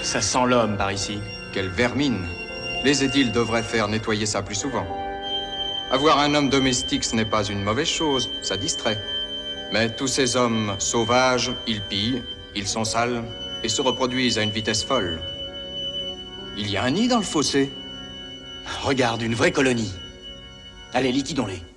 Ça sent l'homme par ici. Quelle vermine. Les édiles devraient faire nettoyer ça plus souvent. Avoir un homme domestique, ce n'est pas une mauvaise chose, ça distrait. Mais tous ces hommes sauvages, ils pillent, ils sont sales et se reproduisent à une vitesse folle. Il y a un nid dans le fossé. Regarde, une vraie colonie. Allez, liquidons-les.